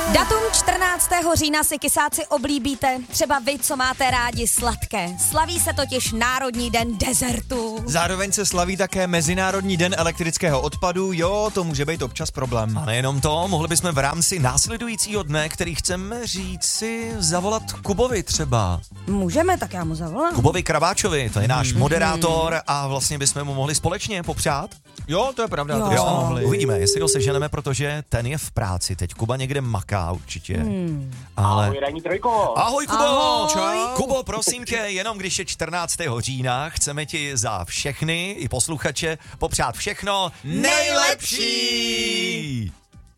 Datum 14. října si kysáci oblíbíte, třeba vy, co máte rádi sladké. Slaví se totiž Národní den dezertu. Zároveň se slaví také Mezinárodní den elektrického odpadu, jo, to může být občas problém. A nejenom to, mohli bychom v rámci následujícího dne, který chceme říct si, zavolat Kubovi třeba. Můžeme, tak já mu zavolám. Kubovi Kraváčovi, to je náš moderátor a vlastně bychom mu mohli společně popřát. Jo, to je pravda, Jo. to bychom mohli. Uvidíme, jestli ho seženeme, protože ten je v práci. Teď Kuba někde maká určitě. Ale... Ahoj, Ranní trojko. Ahoj, Kubo! Ahoj. Čau. Kubo, prosím tě, jenom když je 14. října, chceme ti za všechny i posluchače popřát všechno nejlepší!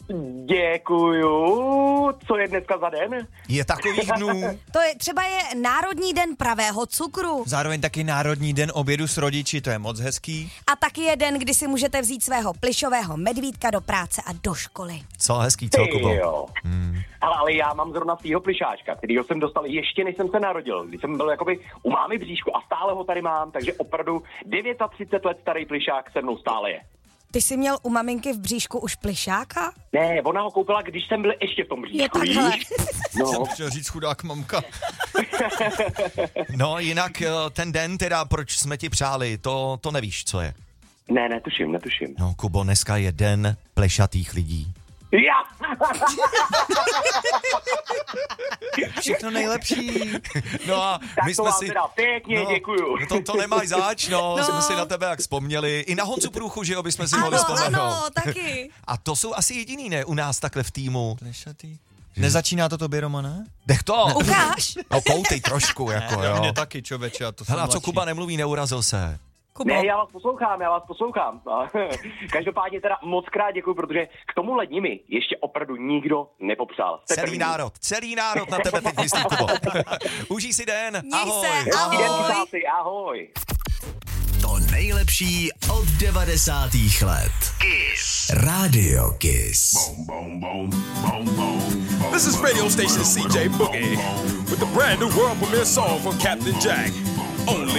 Děkuju. Co je dneska za den? Je takových dnů. To je třeba Národní den pravého cukru. Zároveň taky Národní den obědu s rodiči, to je moc hezký. A taky je den, kdy si můžete vzít svého plyšového medvídka do práce a do školy. Co hezký, co, Kubo? Jo. Ale já mám zrovna svýho plišáčka, kterýho jsem dostal ještě než jsem se narodil, když jsem byl jakoby u mámy v bříšku a stále ho tady mám, takže opravdu 39 let starý plišák se mnou stále je. Ty jsi měl u maminky v bříšku už plišáka? Ne, ona ho koupila, když jsem byl ještě v tom bříšku. Je takhle. víš? No, Chtěl říct chudák mamka. No, jinak ten den teda, proč jsme ti přáli, to nevíš, co je. ne, netuším. No, Kubo, dneska je den plešatých lidí. Já! Všechno nejlepší. No a Tak my to jsme vám si... teda pěkně děkuju. To nemáš zač, no, jsme si na tebe jak vzpomněli. I na Honzu Průchu, že jo, bychom si mohli vzpomenout. Ano, taky. A to jsou asi jediný, ne, u nás takhle v týmu. Plešatý. Nezačíná to tobě, Romane? Dech to. Ukáž. No, koutej trošku, jako jo. Mě taky, čověče, a to jsem Hele, a co mladší. Kuba nemluví, neurazil se. Kubo. Ne, já vás poslouchám. Každopádně teda moc krát děkuju, protože k tomu ledními ještě opravdu nikdo nepopřál. Jste Celý národ na tebe teď myslí, Kubo. Užij si den, Měj ahoj. se, Hezký den, ahoj. kysáci, ahoj. To nejlepší od 90. let. Kiss. Radio Kiss. This is radio station CJ Boogie with the brand new world premiere song from Captain Jack. Only